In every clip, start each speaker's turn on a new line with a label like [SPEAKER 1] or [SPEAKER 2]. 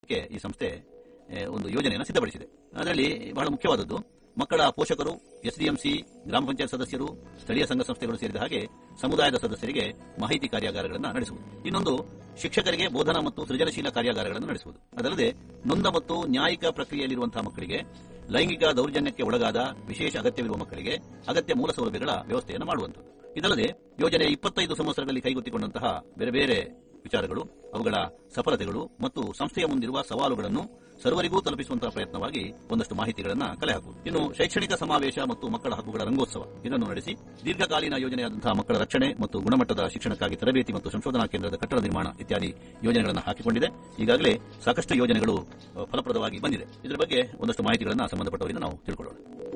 [SPEAKER 1] ಈ ಸಂಸ್ಥೆ ಒಂದು ಯೋಜನೆಯನ್ನು ಸಿದ್ಧಪಡಿಸಿದೆ. ಅದರಲ್ಲಿ ಬಹಳ ಮುಖ್ಯವಾದದ್ದು ಮಕ್ಕಳ ಪೋಷಕರು, ಎಸ್ಡಿಎಂಸಿ, ಗ್ರಾಮ ಪಂಚಾಯತ್ ಸದಸ್ಯರು, ಸ್ಥಳೀಯ ಸಂಘ ಸಂಸ್ಥೆಗಳು ಸೇರಿದ ಹಾಗೆ ಸಮುದಾಯದ ಸದಸ್ಯರಿಗೆ ಮಾಹಿತಿ ಕಾರ್ಯಾಗಾರಗಳನ್ನು ನಡೆಸುವುದು. ಇನ್ನೊಂದು, ಶಿಕ್ಷಕರಿಗೆ ಬೋಧನಾ ಮತ್ತು ಸೃಜನಶೀಲ ಕಾರ್ಯಾಗಾರಗಳನ್ನು ನಡೆಸುವುದು. ಅದಲ್ಲದೆ ನೊಂದ ಮತ್ತು ನ್ಯಾಯಿಕ ಪ್ರಕ್ರಿಯೆಯಲ್ಲಿರುವಂತಹ ಮಕ್ಕಳಿಗೆ, ಲೈಂಗಿಕ ದೌರ್ಜನ್ಯಕ್ಕೆ ಒಳಗಾದ ವಿಶೇಷ ಅಗತ್ಯವಿರುವ ಮಕ್ಕಳಿಗೆ ಅಗತ್ಯ ಮೂಲ ಸೌಲಭ್ಯಗಳ ವ್ಯವಸ್ಥೆಯನ್ನು ಮಾಡುವಂಥದ್ದು. ಇದಲ್ಲದೆ ಯೋಜನೆ 25 ಸಂವತ್ಸರಗಳಲ್ಲಿ ಕೈಗೆತ್ತಿಕೊಂಡಂತಹ ಬೇರೆ ಬೇರೆ ವಿಚಾರಗಳು, ಅವುಗಳ ಸಫಲತೆಗಳು ಮತ್ತು ಸಂಸ್ಥೆಯ ಮುಂದಿರುವ ಸವಾಲುಗಳನ್ನು ಸರ್ವರಿಗೂ ತಲುಪಿಸುವಂತಹ ಪ್ರಯತ್ನವಾಗಿ ಒಂದಷ್ಟು ಮಾಹಿತಿಗಳನ್ನು ಕಲೆ ಹಾಕುವುದು. ಇನ್ನು ಶೈಕ್ಷಣಿಕ ಸಮಾವೇಶ ಮತ್ತು ಮಕ್ಕಳ ಹಕ್ಕುಗಳ ರಂಗೋತ್ಸವ ಇದನ್ನು ನಡೆಸಿ ದೀರ್ಘಕಾಲೀನ ಯೋಜನೆಯಾದಂತಹ ಮಕ್ಕಳ ರಕ್ಷಣೆ ಮತ್ತು ಗುಣಮಟ್ಟದ ಶಿಕ್ಷಣಕ್ಕಾಗಿ ತರಬೇತಿ ಮತ್ತು ಸಂಶೋಧನಾ ಕೇಂದ್ರದ ಕಟ್ಟಡ ನಿರ್ಮಾಣ ಇತ್ಯಾದಿ ಯೋಜನೆಗಳನ್ನು ಹಾಕಿಕೊಂಡಿದೆ. ಈಗಾಗಲೇ ಸಾಕಷ್ಟು ಯೋಜನೆಗಳು ಫಲಪ್ರದವಾಗಿ ಬಂದಿದೆ. ಇದರ ಬಗ್ಗೆ ಒಂದಷ್ಟು ಮಾಹಿತಿಗಳನ್ನು ಸಂಬಂಧಪಟ್ಟವರಿಂದ ನಾವು ತಿಳ್ಕೊಳ್ಳೋಣ.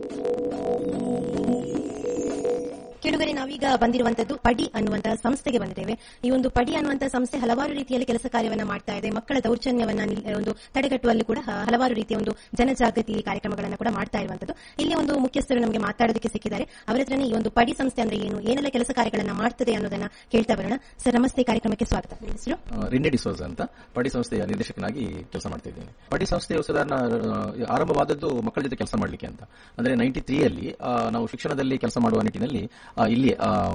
[SPEAKER 2] ಕೆಲವರೆ ನಾವೀಗ ಬಂದಿರುವಂತದ್ದು ಪಡಿ ಅನ್ನುವಂತಹ ಸಂಸ್ಥೆಗೆ ಬಂದಿದ್ದೇವೆ. ಈ ಒಂದು ಪಡಿ ಅನ್ನುವಂತಹ ಸಂಸ್ಥೆ ಹಲವಾರು ರೀತಿಯಲ್ಲಿ ಕೆಲಸ ಕಾರ್ಯವನ್ನ ಮಾಡ್ತಾ ಇದೆ. ಮಕ್ಕಳ ದೌರ್ಜನ್ಯವನ್ನ ಒಂದು ತಡೆಗಟ್ಟುವಲ್ಲಿ ಕೂಡ ಹಲವಾರು ರೀತಿಯ ಒಂದು ಜನಜಾಗೃತಿ ಕಾರ್ಯಕ್ರಮಗಳನ್ನ ಕೂಡ ಮಾಡ್ತಾ ಇರುವಂತದ್ದು. ಇಲ್ಲಿ ಒಂದು ಮುಖ್ಯಸ್ಥರು ನಮಗೆ ಮಾತಾಡೋದಕ್ಕೆ ಸಿಕ್ಕಿದ್ದಾರೆ. ಅವರ ಹತ್ರನೇ ಈ ಒಂದು ಪಡಿ ಸಂಸ್ಥೆ ಅಂದ್ರೆ ಏನು, ಏನೆಲ್ಲ ಕೆಲಸ ಕಾರ್ಯಗಳನ್ನ ಮಾಡ್ತದೆ ಅನ್ನೋದನ್ನ ಕೇಳ್ತಾ ಬರೋಣ. ಸರ್ ನಮಸ್ತೆ, ಕಾರ್ಯಕ್ರಮಕ್ಕೆ ಸ್ವಾಗತ. ಹೆಸರು
[SPEAKER 3] ರಿನ್ನೆ ಡಿಸೋಜ ಅಂತ, ಪಡಿ ಸಂಸ್ಥೆಯ ನಿರ್ದೇಶಕನಾಗಿ ಕೆಲಸ ಮಾಡ್ತಾ ಇದ್ದೇನೆ. ಪಡಿ ಸಂಸ್ಥೆಯು ಸಾಧಾರಣ ಆರಂಭವಾದದ್ದು ಮಕ್ಕಳ ಜೊತೆ ಕೆಲಸ ಮಾಡಲಿಕ್ಕೆ ಅಂತ. ಅಂದ್ರೆ 93 ನಾವು ಶಿಕ್ಷಣದಲ್ಲಿ ಕೆಲಸ ಮಾಡುವ ನಿಟ್ಟಿನಲ್ಲಿ ಇಲ್ಲಿ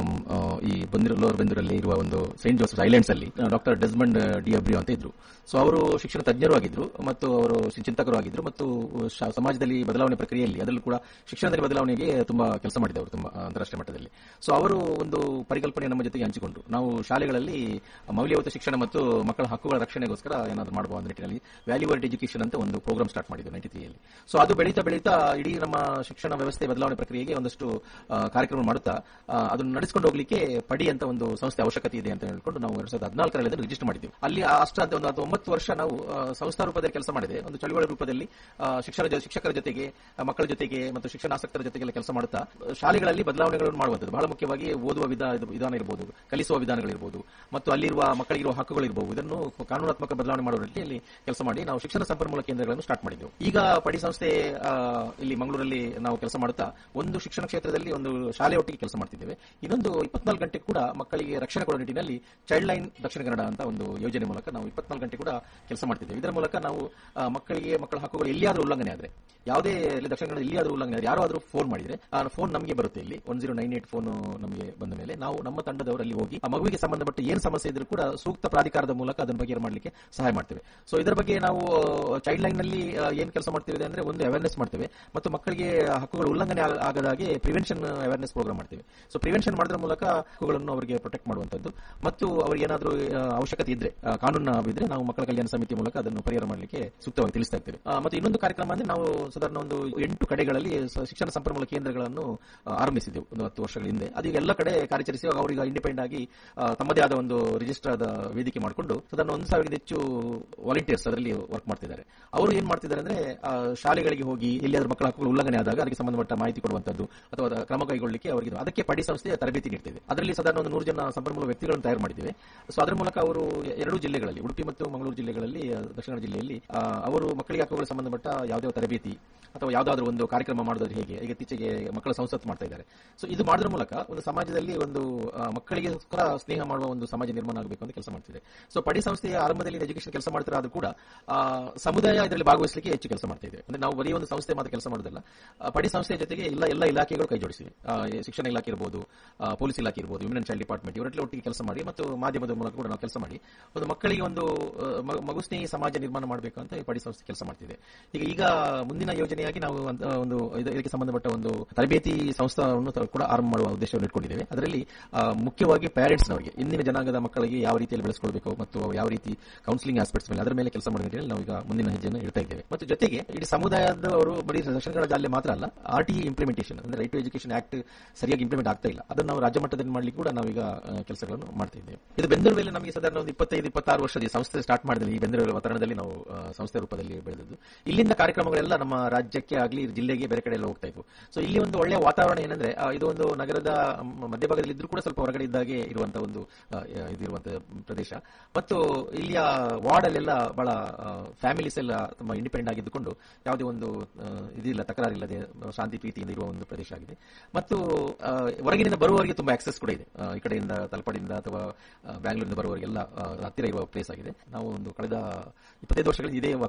[SPEAKER 3] ಈ ಲೋವರ್ ಬೆಂದೂರಲ್ಲಿ ಇರುವ ಒಂದು ಸೈಂಟ್ ಜೋಸೆಫ್ ಐಲ್ಯಾಂಡ್ಸ್ ಅಲ್ಲಿ ಡಾಕ್ಟರ್ ಡೆಸ್ಮಂಡ್ ಡಿ ಅಬ್ರಿಯೋ ಅಂತ ಇದ್ರು. ಸೊ ಅವರು ಶಿಕ್ಷಣ ತಜ್ಞರು ಆಗಿದ್ರು ಮತ್ತು ಅವರು ಚಿಂತಕರು ಆಗಿದ್ರು ಮತ್ತು ಸಮಾಜದಲ್ಲಿ ಬದಲಾವಣೆ ಪ್ರಕ್ರಿಯೆಯಲ್ಲಿ, ಅದರಲ್ಲೂ ಕೂಡ ಶಿಕ್ಷಣದಲ್ಲಿ ಬದಲಾವಣೆಗೆ ತುಂಬಾ ಕೆಲಸ ಮಾಡಿದವರು, ತುಂಬಾ ಅಂತಾರಾಷ್ಟ್ರೀಯ ಮಟ್ಟದಲ್ಲಿ. ಸೊ ಅವರು ಒಂದು ಪರಿಕಲ್ಪನೆ ನಮ್ಮ ಜೊತೆಗೆ ಹಂಚಿಕೊಂಡ್ರು. ನಾವು ಶಾಲೆಗಳಲ್ಲಿ ಮೌಲ್ಯಯುತ ಶಿಕ್ಷಣ ಮತ್ತು ಮಕ್ಕಳ ಹಕ್ಕುಗಳ ರಕ್ಷಣೆಗೋಸ್ಕರ ಏನಾದರೂ ಮಾಡುವ ನಿಟ್ಟಿನಲ್ಲಿ ವ್ಯಾಲ್ಯೂವರ್ಡ್ ಎಜುಕೇಶನ್ ಅಂತ ಒಂದು ಪ್ರೋಗ್ರಾಮ್ ಸ್ಟಾರ್ಟ್ ಮಾಡಿದ್ದು 93 ಸೊ ಅದು ಬೆಳೀತಾ ಬೆಳೀತಾ ಇಡೀ ನಮ್ಮ ಶಿಕ್ಷಣ ವ್ಯವಸ್ಥೆ ಬದಲಾವಣೆ ಪ್ರಕ್ರಿಯೆಗೆ ಒಂದಷ್ಟು ಕಾರ್ಯಕ್ರಮ ಮಾಡುತ್ತಾ ಅದನ್ನು ನಡೆಸಿಕೊಂಡು ಹೋಗ್ಲಿಕ್ಕೆ ಪಡಿ ಅಂತ ಒಂದು ಸಂಸ್ಥೆ ಅವಶ್ಯಕತೆ ಇದೆ ಅಂತ ಹೇಳ್ಕೊಂಡು ನಾವು 2014 ರಿಜಿಸ್ಟರ್ ಮಾಡಿದ್ದೀವಿ. ಅಲ್ಲಿ ಅಷ್ಟಾದ ಒಂದು 9 ವರ್ಷ ನಾವು ಸಂಸ್ಥಾ ರೂಪದಲ್ಲಿ ಕೆಲಸ ಮಾಡಿದೆ. ಒಂದು ಚಳುವಳಿ ರೂಪದಲ್ಲಿ ಶಿಕ್ಷಕರ ಜೊತೆಗೆ, ಮಕ್ಕಳ ಜೊತೆಗೆ ಮತ್ತು ಶಿಕ್ಷಣಾಸಕ್ತರ ಜೊತೆಗೆಲ್ಲ ಕೆಲಸ ಮಾಡುತ್ತಾ ಶಾಲೆಗಳಲ್ಲಿ ಬದಲಾವಣೆಗಳನ್ನು ಮಾಡುವಂಥದ್ದು. ಬಹಳ ಮುಖ್ಯವಾಗಿ ಓದುವ ವಿಧಾನ ಇರಬಹುದು, ಕಲಿಸುವ ವಿಧಾನಗಳಿರಬಹುದು ಮತ್ತು ಅಲ್ಲಿರುವ ಮಕ್ಕಳಿಗಿರುವ ಹಕ್ಕುಗಳಿರಬಹುದು. ಇದನ್ನು ಕಾನೂನಾತ್ಮಕ ಬದಲಾವಣೆ ಮಾಡುವ ನಿಟ್ಟಿನಲ್ಲಿ ಕೆಲಸ ಮಾಡಿ ನಾವು ಶಿಕ್ಷಣ ಸಂಪನ್ಮೂಲ ಕೇಂದ್ರಗಳನ್ನು ಸ್ಟಾರ್ಟ್ ಮಾಡಿದ್ದೆವು. ಈಗ ಪಡಿ ಸಂಸ್ಥೆ ಇಲ್ಲಿ ಮಂಗಳೂರಲ್ಲಿ ನಾವು ಕೆಲಸ ಮಾಡುತ್ತಾ ಒಂದು ಶಿಕ್ಷಣ ಕ್ಷೇತ್ರದಲ್ಲಿ ಒಂದು ಶಾಲೆಯೊಟ್ಟಿಗೆ ಕೆಲಸ ಮಾಡ್ತಿದ್ದೇವೆ. ಇನ್ನೊಂದು 24 ಗಂಟೆ ಕೂಡ ಮಕ್ಕಳಿಗೆ ರಕ್ಷಣೆ ಕೊಡುವ ನಿಟ್ಟಿನಲ್ಲಿ ಚೈಲ್ಡ್ ಲೈನ್ ದಕ್ಷಿಣ ಕನ್ನಡ ಅಂತ ಒಂದು ಯೋಜನೆ ಮೂಲಕ ನಾವು 24 ಗಂಟೆ ಕೂಡ ಕೆಲಸ ಮಾಡ್ತಿದ್ದೇವೆ. ಇದರ ಮೂಲಕ ನಾವು ಮಕ್ಕಳಿಗೆ, ಮಕ್ಕಳ ಹಕ್ಕುಗಳು ಎಲ್ಲಿಯಾದರೂ ಉಲ್ಲಂಘನೆ ಆದರೆ, ಯಾವುದೇ ದಕ್ಷಿಣ ಕನ್ನಡ ಎಲ್ಲಿಯಾದರೂ ಉಲ್ಲಂಘನೆ ಆದರೆ ಯಾರಾದರೂ ಫೋನ್ ಮಾಡಿದ್ರೆ ಆ ಫೋನ್ ನಮಗೆ ಬರುತ್ತೆ. ಇಲ್ಲಿ 1098 ಫೋನ್ ನಮಗೆ ಬಂದ ಮೇಲೆ ನಾವು ನಮ್ಮ ತಂಡದವರಲ್ಲಿ ಹೋಗಿ ಆ ಮಗುವಿಗೆ ಸಂಬಂಧಪಟ್ಟ ಏನು ಸಮಸ್ಯೆ ಇದ್ರೂ ಕೂಡ ಸೂಕ್ತ ಪ್ರಾಧಿಕಾರದ ಮೂಲಕ ಅದನ್ನು ಬಗೆಹರಿ ಮಾಡಲಿಕ್ಕೆ ಸಹಾಯ ಮಾಡ್ತೇವೆ. ಸೊ ಇದರ ಬಗ್ಗೆ ನಾವು ಚೈಲ್ಡ್ ಲೈನ್ ನಲ್ಲಿ ಏನು ಕೆಲಸ ಮಾಡ್ತೇವೆ ಅಂದ್ರೆ, ಒಂದು ಅವೇರ್ನೆಸ್ ಮಾಡ್ತೇವೆ ಮತ್ತು ಮಕ್ಕಳಿಗೆ ಹಕ್ಕುಗಳು ಉಲ್ಲಂಘನೆ ಆಗದಾಗೆ ಪ್ರಿವೆನ್ಷನ್ ಅವೇರ್ನೆಸ್ ಪ್ರೋಗ್ರಾಮ್ ಮಾಡ್ತೇವೆ. ಸೊ ಪ್ರಿವೆನ್ಷನ್ ಮಾಡೋದ್ರ ಮೂಲಕ ಹಕ್ಕುಗಳನ್ನು ಅವರಿಗೆ ಪ್ರೊಟೆಕ್ಟ್ ಮಾಡುವಂತದ್ದು ಮತ್ತು ಅವರಿಗೆ ಏನಾದರೂ ಅವಶ್ಯಕತೆ ಇದ್ರೆ, ಕಾನೂನು ಇದ್ರೆ, ನಾವು ಮಕ್ಕಳ ಕಲ್ಯಾಣ ಸಮಿತಿ ಮೂಲಕ ಅದನ್ನು ಪರಿಹಾರ ಮಾಡಲಿಕ್ಕೆ ಸೂಕ್ತವಾಗಿ ತಿಳಿಸ್ತಾ ಇರ್ತೇವೆ. ಮತ್ತು ಇನ್ನೊಂದು ಕಾರ್ಯಕ್ರಮ ಅಂದ್ರೆ, ನಾವು ಸಾಧಾರಣ ಒಂದು 8 ಕಡೆಗಳಲ್ಲಿ ಶಿಕ್ಷಣ ಸಂಪನ್ಮೂಲ ಕೇಂದ್ರಗಳನ್ನು ಆರಂಭಿಸಿದ್ದೆವು ಒಂದು 10 ವರ್ಷಗಳ ಹಿಂದೆ. ಅದೀಗ ಎಲ್ಲ ಕಡೆ ಕಾರ್ಯಾಚರಿಸಿ ಅವರಿಗೆ ಇಂಡಿಪೆಂಡೆಂಟ್ ಆಗಿ ತಮ್ಮದೇ ಆದ ಒಂದು ರಿಜಿಸ್ಟರ್ ಆದ ವೇದಿಕೆ ಮಾಡಿಕೊಂಡು ಸಾಧಾರಣ 1000 ಹೆಚ್ಚು ವಾಲಂಟಿಯರ್ಸ್ ಅದರಲ್ಲಿ ವರ್ಕ್ ಮಾಡ್ತಿದ್ದಾರೆ. ಅವರು ಏನ್ ಮಾಡ್ತಿದ್ದಾರೆ ಅಂದ್ರೆ, ಶಾಲೆಗಳಿಗೆ ಹೋಗಿ ಎಲ್ಲಿಯಾದ್ರೂ ಮಕ್ಕಳ ಹಕ್ಕುಗಳು ಉಲ್ಲಂಘನೆ ಆದಾಗ ಅದಕ್ಕೆ ಸಂಬಂಧಪಟ್ಟ ಮಾಹಿತಿ ಕೊಡುವಂತದ್ದು ಅಥವಾ ಕ್ರಮ ಕೈಗೊಳ್ಳಲಿಕ್ಕೆ ಅವರಿಗೆ ಅದಕ್ಕೆ ಪಡಿ ಸಂಸ್ಥೆಯ ತರಬೇತಿ ನೀಡ್ತೇವೆ. ಅದರಲ್ಲಿ ಸಾಧಾರಣ ಒಂದು 100 ಜನ ಸಂಪನ್ಮೂಲ ವ್ಯಕ್ತಿಗಳನ್ನು ತಯಾರು ಮಾಡಿದ್ದೇವೆ. ಸೊ ಅದರ ಮೂಲಕ ಅವರು 2 ಜಿಲ್ಲೆಗಳಲ್ಲಿ, ಉಡುಪಿ ಮತ್ತು ಮಂಗಳೂರು ಜಿಲ್ಲೆಗಳಲ್ಲಿ, ದಕ್ಷಿಣ ಜಿಲ್ಲೆಯಲ್ಲಿ ಅವರು ಮಕ್ಕಳಿಗೆ ಹಕ್ಕುಗಳ ಸಂಬಂಧಪಟ್ಟ ಯಾವುದೇ ತರಬೇತಿ ಅಥವಾ ಯಾವುದಾದ್ರೂ ಒಂದು ಕಾರ್ಯಕ್ರಮ ಮಾಡೋದ್ರೆ ಹೇಗೆ, ಈಗ ಇತ್ತೀಚೆಗೆ ಮಕ್ಕಳ ಸಂಸತ್ತು ಮಾಡ್ತಾ ಇದ್ದಾರೆ. ಸೊ ಇದು ಮಾಡೋದ್ರ ಮೂಲಕ ಒಂದು ಸಮಾಜದಲ್ಲಿ ಒಂದು ಮಕ್ಕಳಿಗೆ ಸ್ನೇಹ ಮಾಡುವ ಒಂದು ಸಮಾಜ ನಿರ್ಮಾಣ ಆಗಬೇಕು ಅಂತ ಕೆಲಸ ಮಾಡ್ತಿದೆ. ಸೊ ಪಡಿ ಸಂಸ್ಥೆಯ ಆರಂಭದಲ್ಲಿ ಎಜುಕೇಶನ್ ಕೆಲಸ ಮಾಡ್ತಾರೆ, ಅದು ಕೂಡ ಸಮುದಾಯ ಇದರಲ್ಲಿ ಭಾಗವಹಿಸಲಿಕ್ಕೆ ಹೆಚ್ಚು ಕೆಲಸ ಮಾಡ್ತಾ ಇದೆ. ಅಂದ್ರೆ ನಾವು ಬರೀ ಒಂದು ಸಂಸ್ಥೆ ಮಾತ್ರ ಕೆಲಸ ಮಾಡೋದಿಲ್ಲ, ಪಡಿ ಸಂಸ್ಥೆಯ ಜೊತೆಗೆ ಎಲ್ಲ ಇಲಾಖೆಗಳು ಕೈ ಜೋಡಿಸಿವೆ. ಶಿಕ್ಷಣ ಇಲಾಖೆ ಇರಬಹುದು, ಪೊಲೀಸ್ ಇಲಾಖೆ ಇರಬಹುದು, ವಿಮೆನ್ ಅಂಡ್ ಚೈಲ್ಡ್ ಡಿಪಾರ್ಟ್ಮೆಂಟ್, ಇವರೆಲ್ಲ ಒಟ್ಟಿಗೆ ಕೆಲಸ ಮಾಡಿ ಮತ್ತು ಮಾಧ್ಯಮದ ಮೂಲಕ ಕೂಡ ನಾವು ಕೆಲಸ ಮಾಡಿ ಒಂದು ಮಕ್ಕಳಿಗೆ ಒಂದು ಮಗು ಸ್ನೇಹಿ ಸಮಾಜ ನಿರ್ಮಾಣ ಮಾಡಬೇಕು ಅಂತ ಪಡಿ ಸಂಸ್ಥೆ ಕೆಲಸ ಮಾಡ್ತಿದೆ. ಈಗ ಮುಂದಿನ ಯೋಜನೆಯಾಗಿ ನಾವು ಒಂದು ಇದಕ್ಕೆ ಸಂಬಂಧಪಟ್ಟ ಒಂದು ತರಬೇತಿ ಸಂಸ್ಥೆಯನ್ನು ಕೂಡ ಆರಂಭ ಮಾಡುವ ಉದ್ದೇಶವನ್ನು ಇಟ್ಕೊಂಡಿದ್ದೇವೆ. ಅದರಲ್ಲಿ ಮುಖ್ಯವಾಗಿ ಪೇರೆಂಟ್ಸ್ ನವರಿಗೆ, ಇಂದಿನ ಜನಾಂಗದ ಮಕ್ಕಳಿಗೆ ಯಾವ ರೀತಿಯಲ್ಲಿ ಬೆಳೆಸಿಕೊಳ್ಳಬೇಕು ಮತ್ತು ಯಾವ ರೀತಿ ಕೌನ್ಸಿಲಿಂಗ್ ಆಸ್ಪೆಕ್ಟ್ಸ್ ಮೇಲೆ ಅದರ ಮೇಲೆ ಕೆಲಸ ಮಾಡುವ ನಿಟ್ಟಿನಲ್ಲಿ ನಾವು ಈಗ ಮುಂದಿನ ಹೆಜ್ಜೆಯನ್ನು ಇಡ್ತಾ ಇದ್ದೇವೆ. ಮತ್ತು ಜೊತೆಗೆ ಇಡೀ ಸಮುದಾಯದವರು ಬರೀ ದಕ್ಷಿಣ ಕನ್ನಡ ಜಿಲ್ಲೆ ಮಾತ್ರ ಅಲ್ಲ, RTE ಇಂಪ್ಲಿಮೆಂಟೇಷನ್ ಅಂದ್ರೆ ರೈಟ್ ಟು ಎಜುಕೇಶನ್ ಆಕ್ಟ್ ಸರಿಯಾಗಿ ಇಂಪ್ಲಿಮೆಂಟ್ ಆಗ್ತಾ ಇಲ್ಲ, ಅದನ್ನು ನಾವು ರಾಜ್ಯ ಮಟ್ಟದಲ್ಲಿ ಮಾಡಲಿಕ್ಕೆ ಕೂಡ ನಾವೀಗ ಕೆಲಸಗಳನ್ನು ಮಾಡ್ತಾ ಇದ್ದೇವೆ. ಇದು ಬೆಂದೂರಲ್ಲಿ ನಮಗೆ ಸಾಧಾರಣ ಒಂದು 25-26 ವರ್ಷದ ಸಂಸ್ಥೆ ಸ್ಟಾರ್ಟ್ ಮಾಡಿದ್ರೆ ಈ ಬೆಂದೂರು ವಾತಾವರಣದಲ್ಲಿ ನಾವು ಸಂಸ್ಥೆ ರೂಪದಲ್ಲಿ ಬೆಳೆದದ್ದು. ಇಲ್ಲಿಂದ ಕಾರ್ಯಕ್ರಮಗಳೆಲ್ಲ ನಮ್ಮ ರಾಜ್ಯಕ್ಕೆ ಆಗಲಿ ಜಿಲ್ಲೆಗೆ ಬೇರೆ ಕಡೆ ಎಲ್ಲ ಹೋಗ್ತಾ ಇದ್ವು. ಸೊ ಇಲ್ಲಿ ಒಂದು ಒಳ್ಳೆಯ ವಾತಾವರಣ ಏನಂದ್ರೆ ಇದು ಒಂದು ನಗರದ ಮಧ್ಯಭಾಗದಲ್ಲಿ ಇದ್ರೂ ಕೂಡ ಸ್ವಲ್ಪ ಹೊರಗಡೆ ಇದ್ದಾಗೆ ಇರುವಂತಹ ಒಂದು ಇದಿರುವಂತಹ ಪ್ರದೇಶ. ಮತ್ತು ಇಲ್ಲಿಯ ವಾರ್ಡ್ ಅಲ್ಲೆಲ್ಲ ಬಹಳ ಫ್ಯಾಮಿಲೀಸ್ ಎಲ್ಲ ತುಂಬಾ ಇಂಡಿಪೆಂಡೆಂಟ್ ಆಗಿದ್ದುಕೊಂಡು ಯಾವುದೇ ಒಂದು ಇದಿಲ್ಲ, ತಕರಾರಿಲ್ಲದೆ ಶಾಂತಿ ಪ್ರೀತಿಯಿಂದ ಇರುವ ಒಂದು ಪ್ರದೇಶ ಆಗಿದೆ. ಮತ್ತು ಹೊರಗಿನಿಂದ ಬರುವವರಿಗೆ ತುಂಬಾ ಆಕ್ಸೆಸ್ ಕೂಡ ಇದೆ. ಈ ಕಡೆಯಿಂದ ತಲಪಾಡಿಯಿಂದ ಅಥವಾ ಬ್ಯಾಂಗ್ಳೂರಿಂದ ಬರುವವರಿಗೆಲ್ಲ ಹತ್ತಿರ ಇರುವ ಪ್ಲೇಸ್ ಆಗಿದೆ. ನಾವು ಒಂದು ಕಳೆದ 25 ವರ್ಷಗಳಿಂದ ಇದೇ